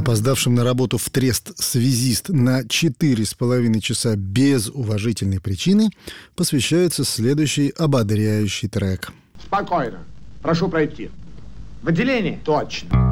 Опоздавшим на работу в Трест связист на 4,5 часа без уважительной причины посвящается следующий ободряющий трек. Спокойно. Прошу пройти. В отделение? Точно.